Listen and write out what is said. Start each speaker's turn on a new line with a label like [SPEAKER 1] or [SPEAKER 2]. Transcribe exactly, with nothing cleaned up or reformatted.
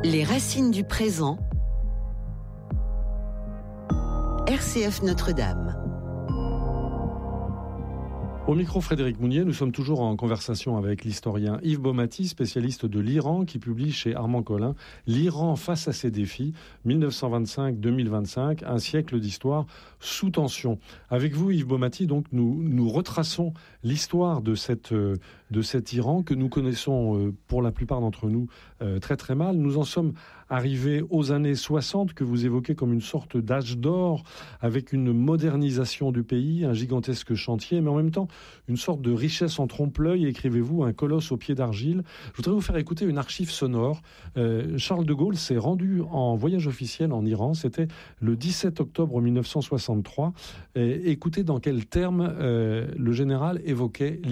[SPEAKER 1] Les racines du présent. R C F Notre-Dame.
[SPEAKER 2] Au micro, Frédéric Mounier, nous sommes toujours en conversation avec l'historien Yves Baumati, spécialiste de l'Iran, qui publie chez Armand Collin « L'Iran face à ses défis, dix-neuf cent vingt-cinq à deux mille vingt-cinq, un siècle d'histoire sous tension ». Avec vous, Yves Baumati, donc, nous, nous retraçons l'histoire de, cette, de cet Iran que nous connaissons, pour la plupart d'entre nous, très très mal. Nous en sommes arrivés aux années soixante, que vous évoquez comme une sorte d'âge d'or, avec une modernisation du pays, un gigantesque chantier, mais en même temps, une sorte de richesse en trompe-l'œil, écrivez-vous, un colosse au pied d'argile. Je voudrais vous faire écouter une archive sonore. Euh, Charles de Gaulle s'est rendu en voyage officiel en Iran, c'était le dix-sept octobre mille neuf cent soixante-trois. Et écoutez dans quels termes euh, le général évoquait